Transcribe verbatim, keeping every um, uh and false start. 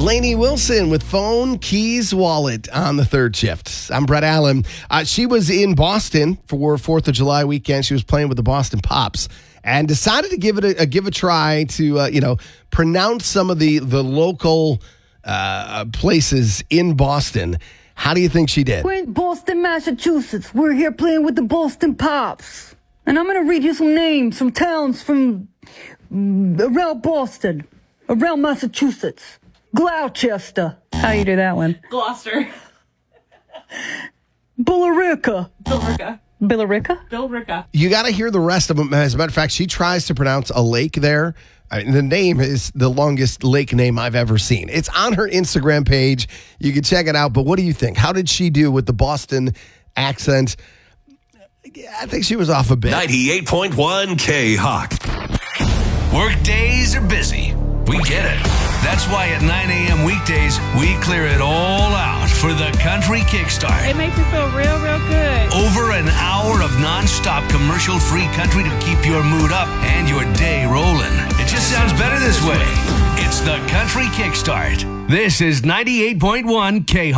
Lainey Wilson with Phone, Keys, Wallet on the third shift. I'm Brett Allen. Uh, she was in Boston for fourth of July weekend. She was playing with the Boston Pops and decided to give it a, a give a try to, uh, you know, pronounce some of the, the local uh, places in Boston. How do you think she did? We're in Boston, Massachusetts. We're here playing with the Boston Pops. And I'm going to read you some names, some towns from around Boston, around Massachusetts. Gloucester. How you do that one? Gloucester. Billerica. Billerica. Billerica? Billerica. You got to hear the rest of them. As a matter of fact, she tries to pronounce a lake there. I mean, the name is the longest lake name I've ever seen. It's on her Instagram page. You can check it out. But what do you think? How did she do with the Boston accent? I think she was off a bit. ninety-eight point one K-Hawk. Work days are busy. We get it. That's why at nine a.m. weekdays, we clear it all out for the Country Kickstart. It makes me feel real, real good. Over an hour of non-stop commercial-free country to keep your mood up and your day rolling. It just sounds better this way. It's the Country Kickstart. This is ninety-eight point one K-Hawk.